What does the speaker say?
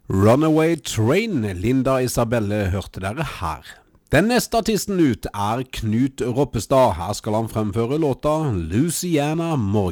Runaway Train, Linda Isabelle hørte dere her. Den neste artisten ut Knut Roppestad. Her skal han fremføre låta Louisiana Morgan.